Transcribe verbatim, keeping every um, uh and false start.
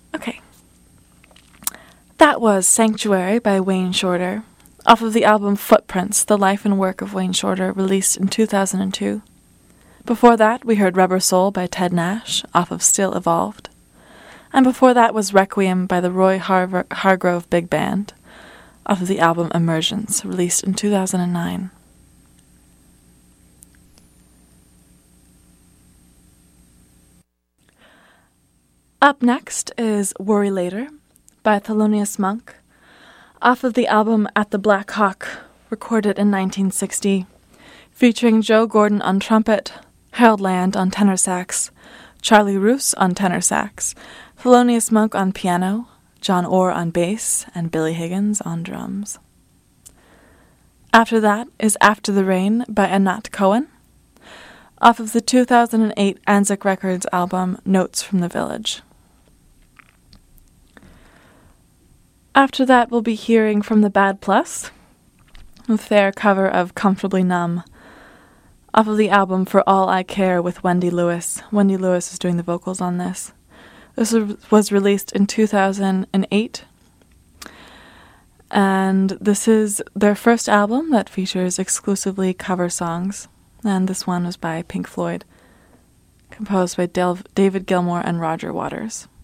Okay. That was Sanctuary by Wayne Shorter, off of the album Footprints, the life and work of Wayne Shorter, released in two thousand two. Before that, we heard Rubber Soul by Ted Nash, off of Still Evolved. And before that was Requiem by the Roy Har- Hargrove Big Band, off of the album Emergence, released in two thousand nine. Up next is Worry Later by Thelonious Monk, off of the album At the Black Hawk, recorded in nineteen sixty, featuring Joe Gordon on trumpet, Harold Land on tenor sax, Charlie Roos on tenor sax, Thelonious Monk on piano, John Orr on bass, and Billy Higgins on drums. After that is After the Rain by Anat Cohen, off of the two thousand eight Anzac Records album Notes from the Village. After that, we'll be hearing from the Bad Plus, with their cover of Comfortably Numb, off of the album For All I Care with Wendy Lewis. Wendy Lewis is doing the vocals on this. This was released in two thousand eight, and this is their first album that features exclusively cover songs, and this one was by Pink Floyd, composed by Del- David Gilmour and Roger Waters.